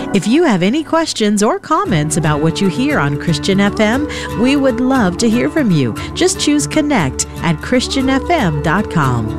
If you have any questions or comments about what you hear on Christian FM, we would love to hear from you. Just choose Connect at ChristianFM.com.